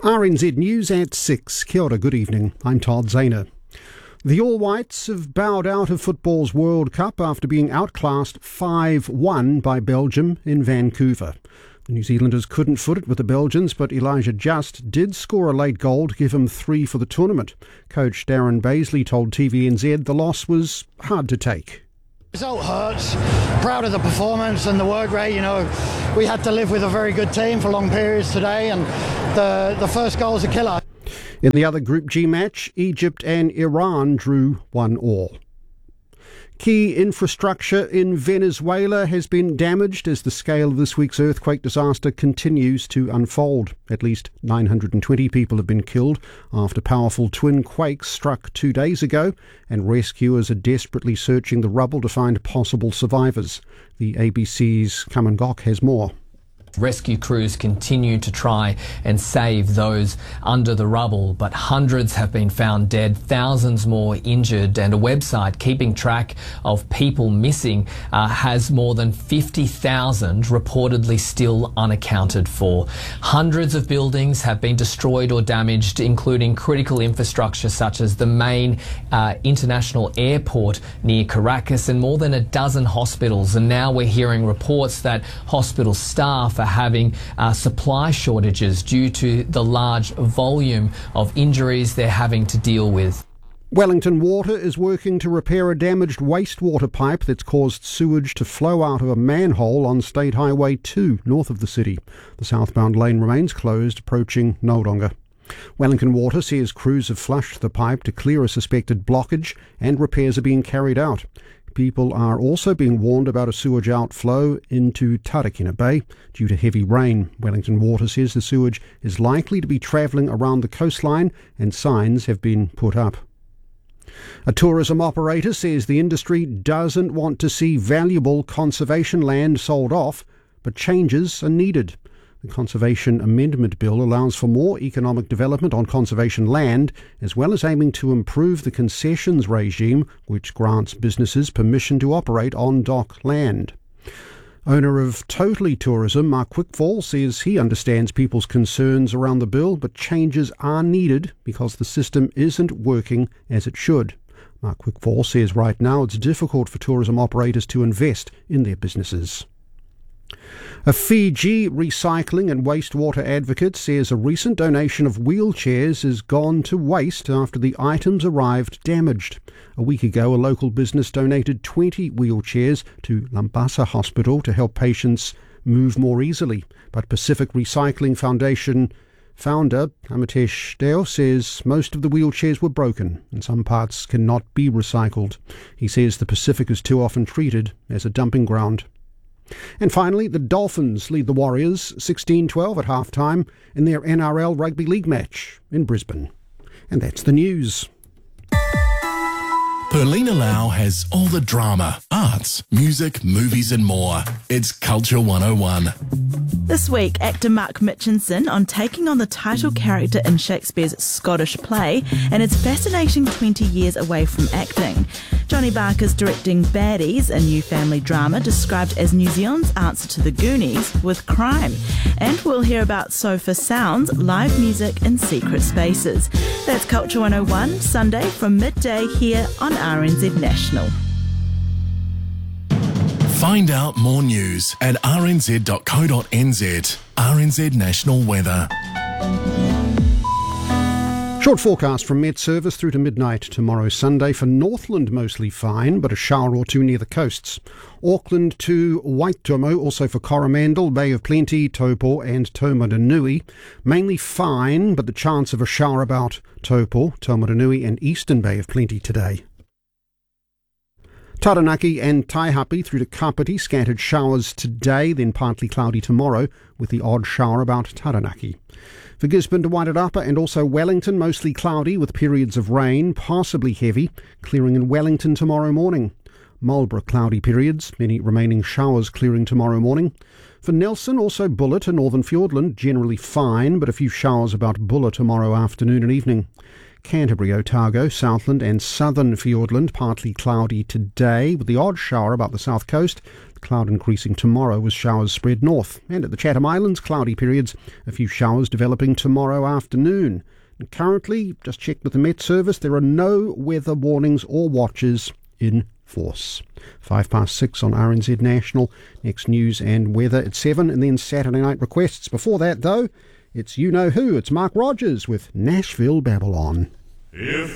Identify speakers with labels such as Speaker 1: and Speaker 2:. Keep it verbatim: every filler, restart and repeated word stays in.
Speaker 1: R N Z News at six. Kia ora, good evening. I'm Todd Zahner. The All Whites have bowed out of football's World Cup after being outclassed five one by Belgium in Vancouver. The New Zealanders couldn't foot it with the Belgians, but Elijah Just did score a late goal to give him three for the tournament. Coach Darren Baisley told T V N Z the loss was hard to take.
Speaker 2: The result hurts. Proud of the performance and the work rate. You know, we had to live with a very good team for long periods today, and the the first goal is a killer.
Speaker 1: In the other Group G match, Egypt and Iran drew one all. Key infrastructure in Venezuela has been damaged as the scale of this week's earthquake disaster continues to unfold. At least nine hundred twenty people have been killed after powerful twin quakes struck two days ago, and rescuers are desperately searching the rubble to find possible survivors. The A B C's Kaman Gok has more.
Speaker 3: Rescue crews continue to try and save those under the rubble, but hundreds have been found dead, thousands more injured, and a website keeping track of people missing uh, has more than fifty thousand reportedly still unaccounted for. Hundreds of buildings have been destroyed or damaged, including critical infrastructure such as the main uh, international airport near Caracas and more than a dozen hospitals. And now we're hearing reports that hospital staff are having uh, supply shortages due to the large volume of injuries they're having to deal with.
Speaker 1: Wellington Water is working to repair a damaged wastewater pipe that's caused sewage to flow out of a manhole on State Highway two, north of the city. The southbound lane remains closed, approaching Nodonga. Wellington Water says crews have flushed the pipe to clear a suspected blockage and repairs are being carried out. People are also being warned about a sewage outflow into Tarakina Bay due to heavy rain. Wellington Water says the sewage is likely to be travelling around the coastline and signs have been put up. A tourism operator says the industry doesn't want to see valuable conservation land sold off, but changes are needed. The Conservation Amendment Bill allows for more economic development on conservation land, as well as aiming to improve the concessions regime, which grants businesses permission to operate on dock land. Owner of Totally Tourism, Mark Quickfall, says he understands people's concerns around the bill, but changes are needed because the system isn't working as it should. Mark Quickfall says right now it's difficult for tourism operators to invest in their businesses. A Fiji recycling and wastewater advocate says a recent donation of wheelchairs has gone to waste after the items arrived damaged. A week ago, a local business donated twenty wheelchairs to Lambasa Hospital to help patients move more easily. But Pacific Recycling Foundation founder Amitesh Deo says most of the wheelchairs were broken and some parts cannot be recycled. He says the Pacific is too often treated as a dumping ground. And finally, the Dolphins lead the Warriors sixteen twelve at half-time in their N R L Rugby League match in Brisbane. And that's the news.
Speaker 4: Perlina Lau has all the drama, arts, music, movies and more. It's Culture one oh one.
Speaker 5: This week, actor Mark Mitchinson on taking on the title character in Shakespeare's Scottish play and its fascinating twenty years away from acting. Johnny Barker's directing Baddies, a new family drama described as New Zealand's answer to the Goonies with crime. And we'll hear about Sofa Sounds, live music in secret spaces. That's Culture one oh one, Sunday from midday here on R N Z National.
Speaker 4: Find out more news at r n z dot co dot n z. R N Z National Weather.
Speaker 1: Short forecast from Met Service through to midnight tomorrow Sunday. For Northland, mostly fine, but a shower or two near the coasts. Auckland to Waitomo, also for Coromandel, Bay of Plenty, Taupo and Taumarunui. Mainly fine, but the chance of a shower about Taupo, Taumarunui and Eastern Bay of Plenty today. Taranaki and Taihape through to Kapiti, scattered showers today, then partly cloudy tomorrow, with the odd shower about Taranaki. For Gisborne to Wairarapa and also Wellington, mostly cloudy with periods of rain, possibly heavy, clearing in Wellington tomorrow morning. Marlborough, cloudy periods, many remaining showers clearing tomorrow morning. For Nelson, also Buller to Northern Fiordland, generally fine, but a few showers about Buller tomorrow afternoon and evening. Canterbury, Otago, Southland and Southern Fiordland, partly cloudy today, with the odd shower about the south coast. Cloud increasing tomorrow with showers spread north. And at the Chatham Islands, cloudy periods, a few showers developing tomorrow afternoon. And currently, just checked with the Met Service, there are no weather warnings or watches in force. Five past six on R N Z National. Next news and weather at seven, and then Saturday night requests. Before that, though, it's You Know Who. It's Mark Rogers with Nashville Babylon. If